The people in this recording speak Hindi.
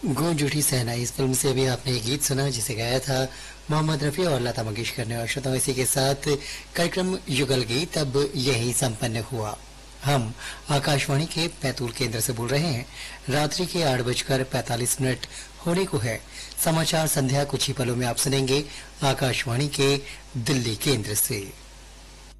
गूंज उठी सहनाई, इस फिल्म से अभी आपने एक गीत सुना जिसे गाया था मोहम्मद रफी और लता मंगेशकर ने। और श्रोताओं, इसी के साथ कार्यक्रम युगल गीत अब यही संपन्न हुआ। हम आकाशवाणी के बैतूल केंद्र से बोल रहे हैं। रात्रि के 8:45 होने को है। समाचार संध्या कुछ ही पलों में आप सुनेंगे आकाशवाणी के दिल्ली केंद्र से।